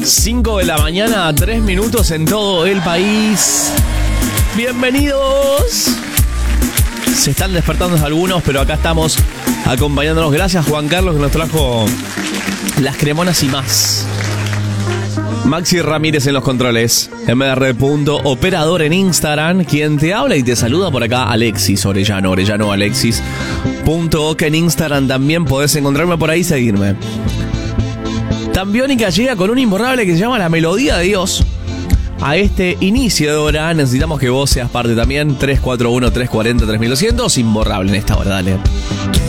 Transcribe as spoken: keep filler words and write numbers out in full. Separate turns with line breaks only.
cinco de la mañana, tres minutos en todo el país. Bienvenidos. Se están despertando algunos, pero acá estamos acompañándonos. Gracias, Juan Carlos, que nos trajo las cremonas y más. Maxi Ramírez en los controles. M R punto operador en Instagram. Quien te habla y te saluda por acá, Alexis Orellano. Orellano Alexis punto ok en Instagram. También podés encontrarme por ahí y seguirme. Tambiónica llega con un imborrable que se llama La Melodía de Dios. A este inicio de hora necesitamos que vos seas parte también. Tres cuatro uno, tres cuatro cero, tres mil doscientos. Imborrable en esta hora, dale.